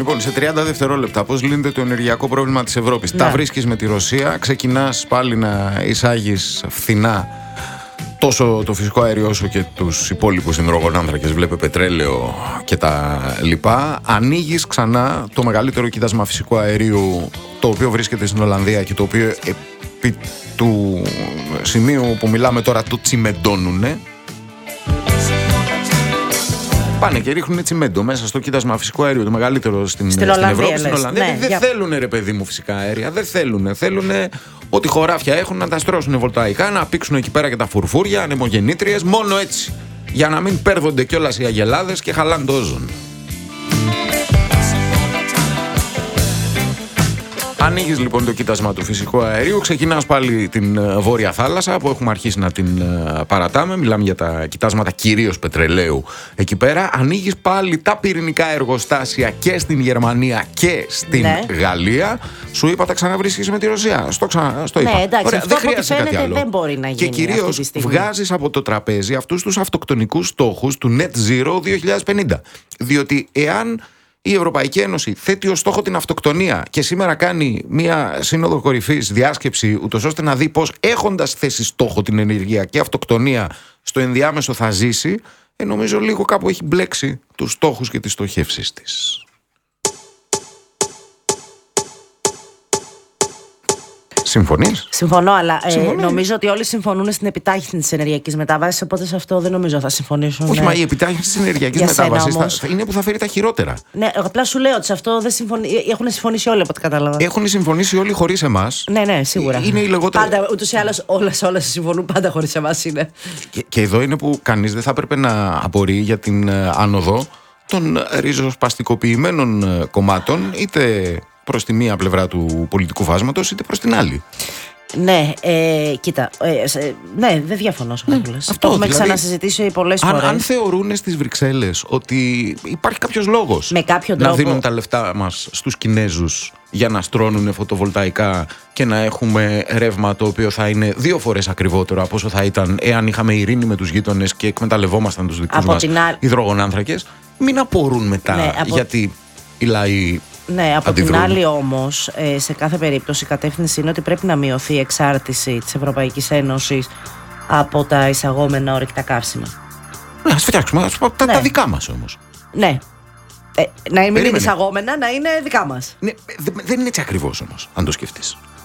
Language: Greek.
Λοιπόν, σε 30 δευτερόλεπτα, πώς λύνεται το ενεργειακό πρόβλημα της Ευρώπης? Τα βρίσκεις με τη Ρωσία, ξεκινάς πάλι να εισάγεις φθηνά τόσο το φυσικό αέριο όσο και τους υπόλοιπους υδρογονάνθρακες, βλέπε πετρέλαιο και τα λοιπά. Ανοίγεις ξανά το μεγαλύτερο κοίτασμα φυσικού αερίου, το οποίο βρίσκεται στην Ολλανδία και το οποίο επί του σημείου που μιλάμε τώρα το τσιμεντώνουνε. Πάνε και ρίχνουν τσιμέντο μέσα στο κοίτασμα φυσικού αερίου, το μεγαλύτερο στην Ευρώπη, στην Ολλανδία. Ναι, δεν θέλουν, ρε παιδί μου, φυσικά αέρια. Δεν θέλουν. Θέλουν ό,τι χωράφια έχουν να τα στρώσουν βολταϊκά, να πήξουν εκεί πέρα και τα φουρφούρια, ανεμογεννήτριες. Μόνο έτσι. Για να μην πέρδονται κιόλας οι αγελάδες και χαλάνε το όζον. Ανοίγεις λοιπόν το κοίτασμα του φυσικού αερίου, ξεκινάς πάλι την Βόρεια Θάλασσα που έχουμε αρχίσει να την παρατάμε. Μιλάμε για τα κοιτάσματα κυρίως πετρελαίου εκεί πέρα. Ανοίγεις πάλι τα πυρηνικά εργοστάσια και στην Γερμανία και στην Γαλλία. Σου είπα, τα ξαναβρίσκεις με τη Ρωσία. Στο είπα. Ναι, εντάξει, ωραία, αυτό δεν χρειάζεται κάτι άλλο. Δεν μπορεί να γίνει. Και κυρίως βγάζεις από το τραπέζι αυτούς τους αυτοκτονικούς στόχους του Net Zero 2050. Διότι εάν η Ευρωπαϊκή Ένωση θέτει ως στόχο την αυτοκτονία και σήμερα κάνει μία σύνοδο κορυφής διάσκεψη, ούτως ώστε να δει πώς, έχοντας θέσει στόχο την ενεργειακή αυτοκτονία, στο ενδιάμεσο θα ζήσει, νομίζω λίγο κάπου έχει μπλέξει τους στόχους και τις στοχεύσεις της. Συμφωνείς? Συμφωνώ, αλλά νομίζω ότι όλοι συμφωνούν στην επιτάχυνση της ενεργειακής μετάβασης, οπότε σε αυτό δεν νομίζω θα συμφωνήσουν. Όχι, μα η επιτάχυνση της ενεργειακής μετάβασης είναι που θα φέρει τα χειρότερα. Ναι, απλά σου λέω ότι σε αυτό δεν έχουν συμφωνήσει όλοι, από ό,τι κατάλαβα. Έχουν συμφωνήσει όλοι χωρίς εμάς. Ναι, σίγουρα. Είναι η λιγότερη. Πάντα, ούτως ή άλλως, όλα συμφωνούν πάντα χωρίς εμάς είναι. Και εδώ είναι που κανείς δεν θα έπρεπε να απορεί για την άνοδο των ριζοσπαστικοποιημένων κομμάτων, είτε προς τη μία πλευρά του πολιτικού φάσματος, είτε προς την άλλη. Ναι, κοίτα, ναι, δεν διαφωνώ σε αυτό που λες. Αυτό έχουμε ξανασυζητήσει πολλές φορές. Αν θεωρούν στις Βρυξέλλες ότι υπάρχει κάποιος λόγος να δίνουν τα λεφτά μας στους Κινέζους για να στρώνουν φωτοβολταϊκά και να έχουμε ρεύμα το οποίο θα είναι 2 φορές ακριβότερο από όσο θα ήταν εάν είχαμε ειρήνη με τους γείτονες και εκμεταλλευόμασταν τους δικούς μας υδρογονάνθρακες, μην απορούν μετά γιατί οι λαοί. Ναι, από την άλλη όμως, σε κάθε περίπτωση η κατεύθυνση είναι ότι πρέπει να μειωθεί η εξάρτηση της Ευρωπαϊκής Ένωσης από τα εισαγόμενα ορυκτά καύσιμα. Ναι, ας φτιάξουμε τα δικά μας όμως. Ναι. Να μην είναι εισαγόμενα, να είναι δικά μας. Ναι, δεν είναι έτσι ακριβώς όμως, αν το σκεφτείς.